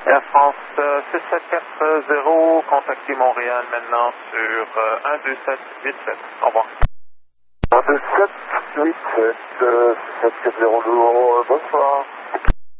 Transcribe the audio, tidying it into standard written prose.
Air France 6740, contactez Montréal maintenant sur 12787. Au revoir. 12787, 6740, bonsoir.